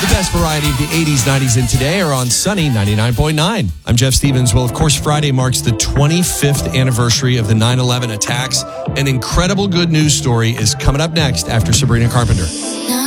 The best variety of the 80s, 90s, and today are on Sunny 99.9. I'm Jeff Stevens. Well, of course, Friday marks the 25th anniversary of the 9/11 attacks. An incredible good news story is coming up next after Sabrina Carpenter.